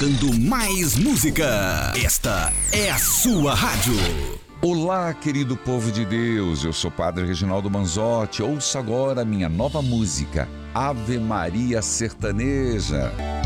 tocando mais música. Esta é a sua rádio. Olá, querido povo de Deus, eu sou Padre Reginaldo Manzotti. Ouça agora a minha nova música, Ave Maria Sertaneja.